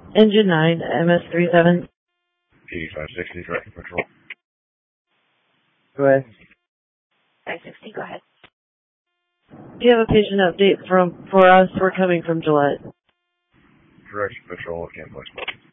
Engine 9, MS37. 8560, Director Patrol. Go ahead. 560, go ahead. Do you have a patient update for us? We're coming from Gillette. Director Patrol, can't place.